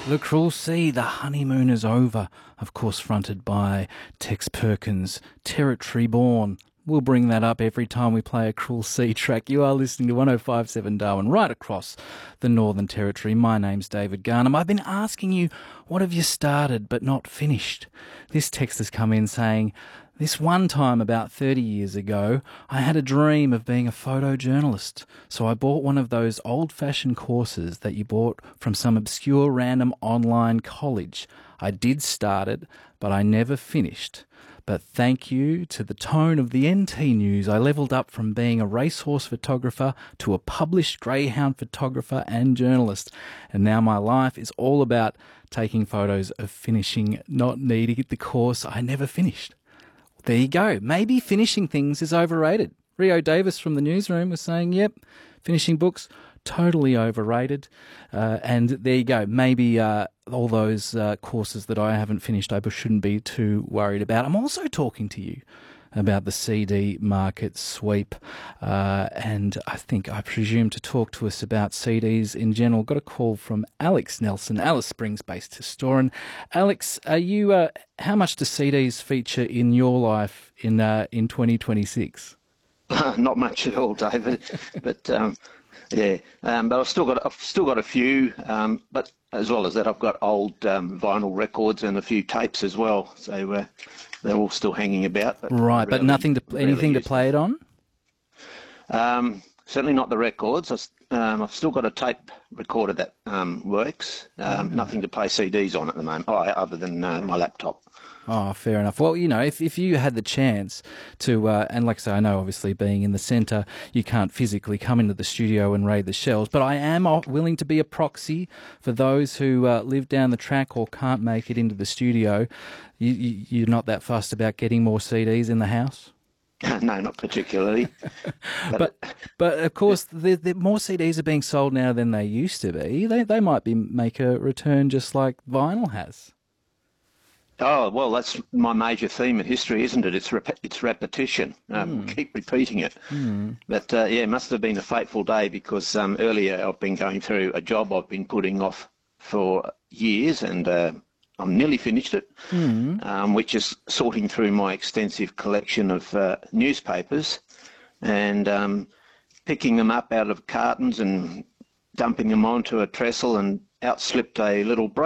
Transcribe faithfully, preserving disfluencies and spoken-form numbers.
The Cruel Sea, The Honeymoon is Over, of course fronted by Tex Perkins, Territory Born. We'll bring that up every time we play a Cruel Sea track. You are listening to one oh five point seven Darwin, right across the Northern Territory. My name's David Garnham. I've been asking you, what have you started but not finished? This text has come in saying, this one time about thirty years ago, I had a dream of being a photojournalist. So I bought one of those old-fashioned courses that you bought from some obscure random online college. I did start it, but I never finished. But thank you to the tone of the N T News, I levelled up from being a racehorse photographer to a published greyhound photographer and journalist. And now my life is all about taking photos of finishing, not needing the course I never finished. There you go. Maybe finishing things is overrated. Rio Davis from the newsroom was saying, yep, finishing books, totally overrated. Uh, and there you go. Maybe uh, all those uh, courses that I haven't finished, I shouldn't be too worried about. I'm also talking to you about the C D market sweep. Uh, and I think, I presume, to talk to us about C Ds in general. Got a call from Alex Nelson, Alice Springs-based historian. Alex, are you? Uh, how much do C Ds feature in your life in uh, in twenty twenty-six? Not much at all, David. But um, yeah, um, but I've still got I've still got a few. Um, but as well as that, I've got old um, vinyl records and a few tapes as well. So uh, they're all still hanging about. But right, really, but nothing to really anything to play it on. Um, certainly not the records. I, um, I've still got a tape recorder that um, works. Um, mm-hmm. Nothing to play C Ds on at the moment, oh, other than uh, my laptop. Oh, fair enough. Well, you know, if, if you had the chance to, uh, and like I say, I know obviously being in the centre, you can't physically come into the studio and raid the shelves, but I am willing to be a proxy for those who uh, live down the track or can't make it into the studio. You, you, you're not that fussed about getting more C Ds in the house? No, not particularly. but, but but of course, the, the more C Ds are being sold now than they used to be. They they might be make a return just like vinyl has. Oh, well, that's my major theme in history, isn't it? It's rep- it's repetition. Um, mm. Keep repeating it. Mm. But, uh, yeah, it must have been a fateful day because um, earlier I've been going through a job I've been putting off for years and uh, I'm nearly finished it, mm. um, which is sorting through my extensive collection of uh, newspapers and um, picking them up out of cartons and dumping them onto a trestle, and out slipped a little